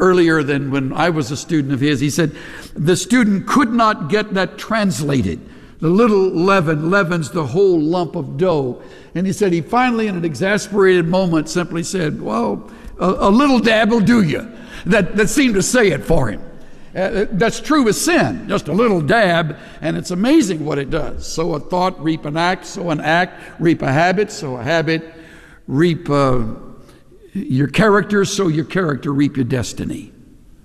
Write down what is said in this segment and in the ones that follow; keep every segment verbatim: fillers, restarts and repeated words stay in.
earlier than when I was a student of his. He said the student could not get that translated. The little leaven leavens the whole lump of dough. And he said he finally, in an exasperated moment, simply said, well, a, a little dab will do you. That, that seemed to say it for him. Uh, that's true with sin, just a little dab, and it's amazing what it does. Sow a thought, reap an act, sow an act, reap a habit, sow a habit, reap uh, your character, sow your character, reap your destiny.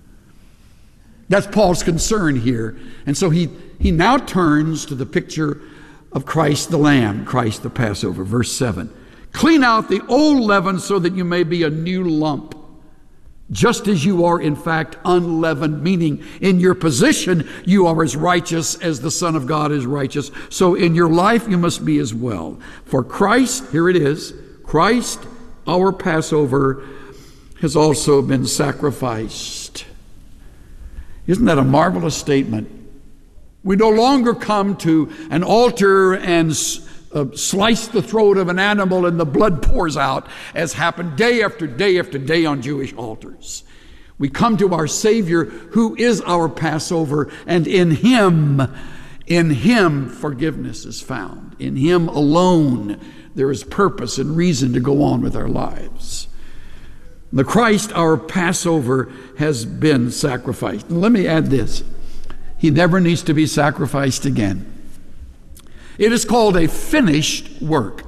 That's Paul's concern here. And so he, he now turns to the picture of Christ the Lamb, Christ the Passover, verse seven. Clean out the old leaven so that you may be a new lump, just as you are in fact unleavened, meaning in your position you are as righteous as the Son of God is righteous. So in your life you must be as well. For Christ, here it is, Christ, our Passover, has also been sacrificed. Isn't that a marvelous statement? We no longer come to an altar and Uh, slice the throat of an animal and the blood pours out, as happened day after day after day on Jewish altars. We come to our Savior who is our Passover, and in Him, in Him forgiveness is found. In Him alone there is purpose and reason to go on with our lives. The Christ, our Passover, has been sacrificed. And let me add this. He never needs to be sacrificed again. It is called a finished work.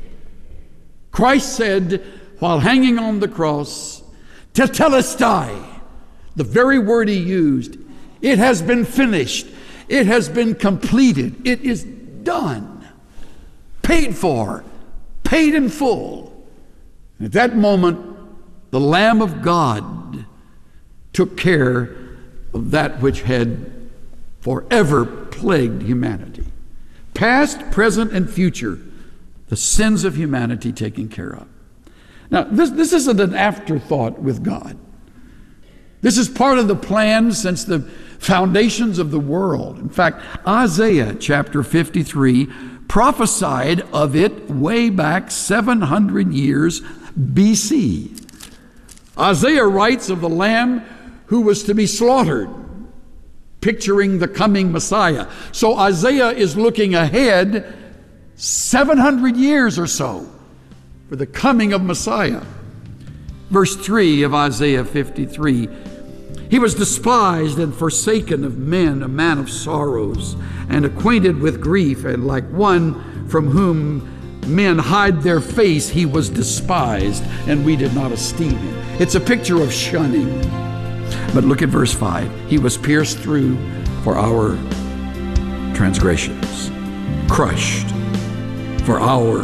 Christ said, while hanging on the cross, tetelestai, the very word he used, it has been finished. It has been completed. It is done. Paid for. Paid in full. And at that moment, the Lamb of God took care of that which had forever plagued humanity. Past, present, and future, the sins of humanity taken care of. Now, this, this isn't an afterthought with God. This is part of the plan since the foundations of the world. In fact, Isaiah chapter fifty-three prophesied of it way back seven hundred years B C. Isaiah writes of the Lamb who was to be slaughtered, picturing the coming Messiah. So Isaiah is looking ahead seven hundred years or so for the coming of Messiah. Verse three of Isaiah fifty-three, he was despised and forsaken of men, a man of sorrows, and acquainted with grief, and like one from whom men hide their face, he was despised, and we did not esteem him. It's a picture of shunning. But look at verse five. He was pierced through for our transgressions, crushed for our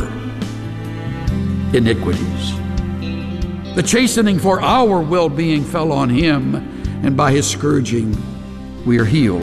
iniquities. The chastening for our well-being fell on him, and by his scourging we are healed.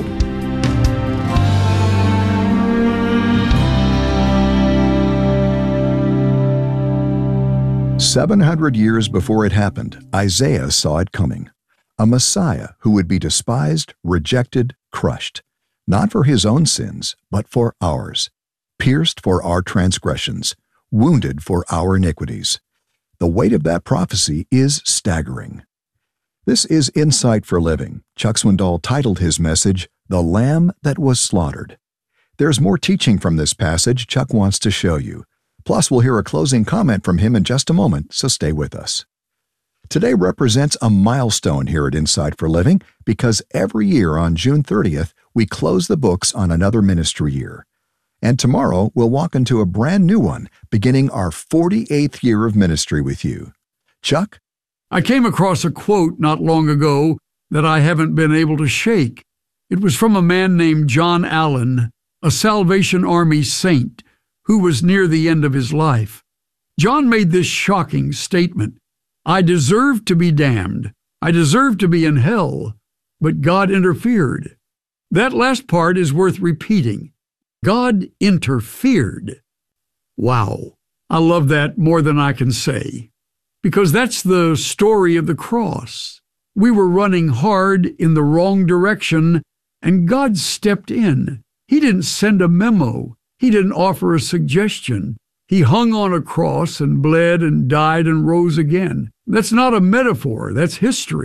Seven hundred years before it happened, Isaiah saw it coming. A Messiah who would be despised, rejected, crushed, not for his own sins, but for ours, pierced for our transgressions, wounded for our iniquities. The weight of that prophecy is staggering. This is Insight for Living. Chuck Swindoll titled his message, The Lamb That Was Slaughtered. There's more teaching from this passage Chuck wants to show you. Plus, we'll hear a closing comment from him in just a moment, so stay with us. Today represents a milestone here at Insight for Living because every year on June thirtieth, we close the books on another ministry year. And tomorrow, we'll walk into a brand new one, beginning our forty-eighth year of ministry with you. Chuck? I came across a quote not long ago that I haven't been able to shake. It was from a man named John Allen, a Salvation Army saint who was near the end of his life. John made this shocking statement: I deserved to be damned. I deserved to be in hell, but God interfered. That last part is worth repeating. God interfered. Wow. I love that more than I can say, because that's the story of the cross. We were running hard in the wrong direction, and God stepped in. He didn't send a memo. He didn't offer a suggestion. He hung on a cross and bled and died and rose again. That's not a metaphor. That's history.